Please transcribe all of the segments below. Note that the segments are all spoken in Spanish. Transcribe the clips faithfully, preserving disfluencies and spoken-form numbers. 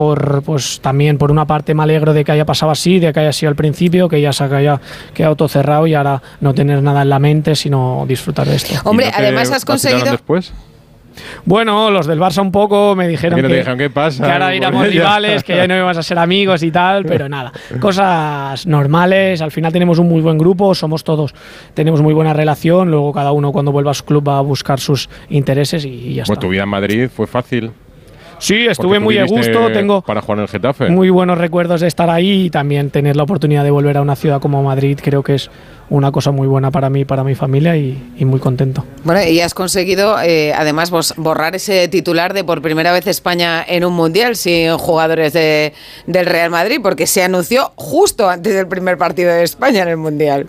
Por, pues también por una parte me alegro de que haya pasado así, de que haya sido al principio, que ya se haya quedado todo cerrado y ahora no tener nada en la mente, sino disfrutar de esto. Hombre, ¿no además has conseguido... después? Bueno, los del Barça un poco me dijeron que, te dijeron, ¿qué pasa? que ahora éramos rivales, que ya no íbamos a ser amigos y tal, pero nada, cosas normales. Al final tenemos un muy buen grupo, somos todos, tenemos muy buena relación, luego cada uno cuando vuelva a su club va a buscar sus intereses y, y ya bueno, está. Tu vida en Madrid fue fácil. Sí, estuve muy a gusto, tengo para jugar en el Getafe. Muy buenos recuerdos de estar ahí y también tener la oportunidad de volver a una ciudad como Madrid, creo que es una cosa muy buena para mí, para mi familia y, y muy contento. Bueno, y has conseguido eh, además vos, borrar ese titular de por primera vez España en un mundial sin jugadores de, del Real Madrid, porque se anunció justo antes del primer partido de España en el mundial.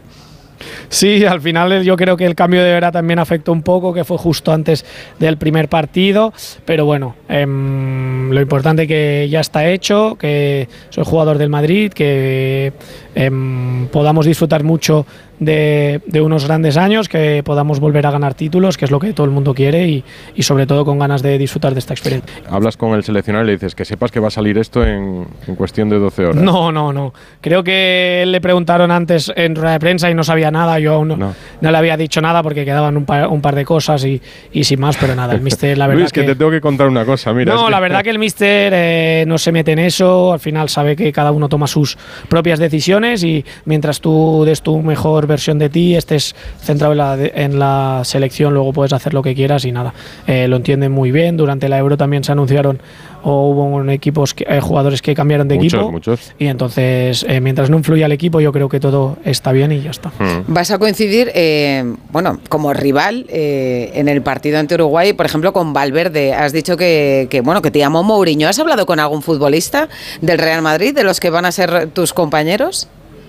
Sí, al final yo creo que el cambio de hora también afectó un poco, que fue justo antes del primer partido, pero bueno, eh, lo importante que ya está hecho, que soy jugador del Madrid, que eh, podamos disfrutar mucho de, de unos grandes años, que podamos volver a ganar títulos, que es lo que todo el mundo quiere y, y sobre todo con ganas de disfrutar de esta experiencia. Hablas con el seleccionador y le dices que sepas que va a salir esto en, en cuestión de doce horas. No, no, no. Creo que le preguntaron antes en rueda de prensa y no sabía nada. Yo aún no, no. no le había dicho nada porque quedaban un par, un par de cosas y, y sin más, pero nada. El míster, la verdad Luis, que, que te tengo que contar una cosa, mira. No, es que... la verdad que el míster eh, no se mete en eso. Al final sabe que cada uno toma sus propias decisiones y mientras tú des tu mejor versión de ti, estés centrado en la, en la selección, luego puedes hacer lo que quieras y nada. Eh, lo entienden muy bien. Durante la Euro también se anunciaron o hubo equipos que, eh, jugadores que cambiaron de muchos, equipo muchos. Y entonces eh, mientras no influya el equipo yo creo que todo está bien y ya está. Hmm. Vas a coincidir eh, bueno, como rival eh, en el partido ante Uruguay, por ejemplo con Valverde. Has dicho que, que, bueno, que te llamó Mourinho. ¿Has hablado con algún futbolista del Real Madrid, de los que van a ser tus compañeros?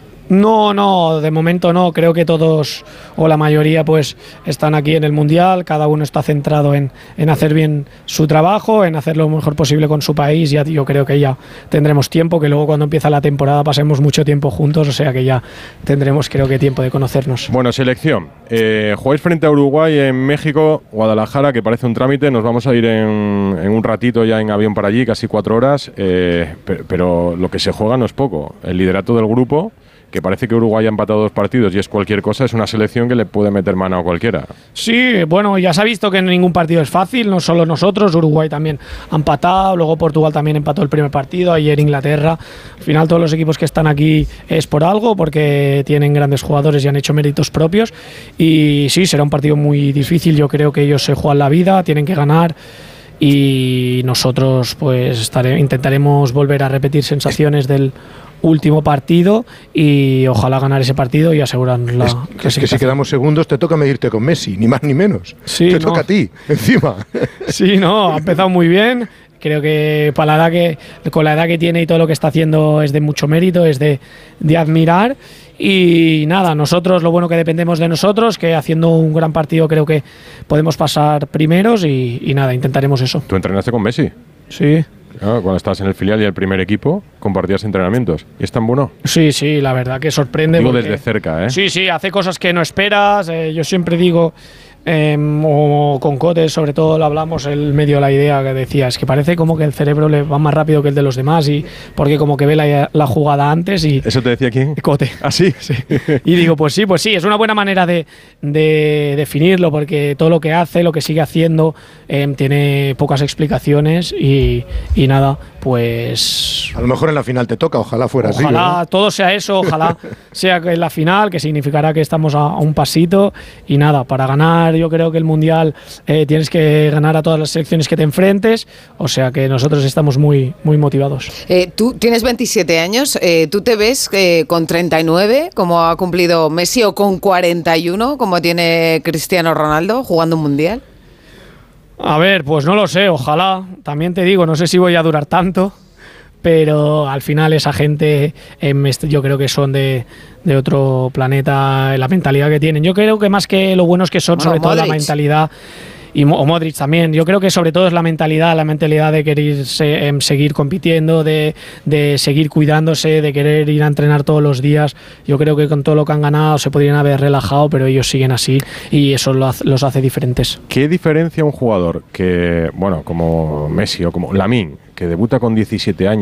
No, no, de momento no, creo que todos o la mayoría pues están aquí en el Mundial, cada uno está centrado en, en hacer bien su trabajo, en hacer lo mejor posible con su país, ya yo creo que ya tendremos tiempo, que luego cuando empieza la temporada pasemos mucho tiempo juntos, o sea que ya tendremos creo que tiempo de conocernos. Bueno, selección, eh, jugáis frente a Uruguay en México, Guadalajara, que parece un trámite, nos vamos a ir en, en un ratito ya en avión para allí, casi cuatro horas, eh, pero, pero lo que se juega no es poco, el liderato del grupo, que parece que Uruguay ha empatado dos partidos y es cualquier cosa, es una selección que le puede meter mano a cualquiera. Sí, bueno, ya se ha visto que ningún partido es fácil, no solo nosotros, Uruguay también ha empatado, luego Portugal también empató el primer partido, ayer Inglaterra. Al final todos los equipos que están aquí es por algo, porque tienen grandes jugadores y han hecho méritos propios y sí, será un partido muy difícil, yo creo que ellos se juegan la vida, tienen que ganar. Y nosotros pues estaré, intentaremos volver a repetir sensaciones del último partido y ojalá ganar ese partido y asegurar la es, es que si quedamos segundos te toca medirte con Messi, ni más ni menos. Sí, te no. toca a ti, encima. Sí, no, ha empezado muy bien. Creo que para la edad que con la edad que tiene y todo lo que está haciendo es de mucho mérito, es de, de admirar. Y nada, nosotros lo bueno que dependemos de nosotros, que haciendo un gran partido creo que podemos pasar primeros y, y nada, intentaremos eso. ¿Tú entrenaste con Messi? Sí. Claro, cuando estabas en el filial y el primer equipo, compartías entrenamientos. ¿Y es tan bueno? Sí, sí, la verdad que sorprende. Digo porque, desde cerca, ¿eh? Sí, sí, hace cosas que no esperas. Eh, yo siempre digo, eh, o con Cote sobre todo lo hablamos, el medio la idea que decía, es que parece como que el cerebro le va más rápido que el de los demás y porque como que ve la, la jugada antes y... ¿Eso te decía quién? Cote. ¿Ah, sí? Sí. Y digo, pues sí, pues sí, es una buena manera de, de definirlo porque todo lo que hace, lo que sigue haciendo, eh, tiene pocas explicaciones y, y nada, pues... A lo mejor en la final te toca, ojalá fuera ojalá así. Ojalá todo sea eso, ojalá sea en la final, que significará que estamos a, a un pasito y nada, para ganar yo creo que el Mundial eh, tienes que ganar a todas las selecciones que te enfrentes, o sea que nosotros estamos muy, muy motivados. Eh, tú tienes veintisiete años, eh, ¿tú te ves eh, con treinta y nueve como ha cumplido Messi o con cuarenta y uno como tiene Cristiano Ronaldo jugando un Mundial? A ver, pues no lo sé, ojalá, también te digo, no sé si voy a durar tanto, pero al final esa gente eh, yo creo que son de, de otro planeta, la mentalidad que tienen. Yo creo que más que lo buenos que son, bueno, sobre Modric. Todo la mentalidad, y o Modric también, yo creo que sobre todo es la mentalidad, la mentalidad de querer se, eh, seguir compitiendo, de, de seguir cuidándose, de querer ir a entrenar todos los días. Yo creo que con todo lo que han ganado se podrían haber relajado, pero ellos siguen así y eso lo hace, los hace diferentes. ¿Qué diferencia un jugador que, bueno, como Messi o como Lamine, que que debuta con diecisiete años.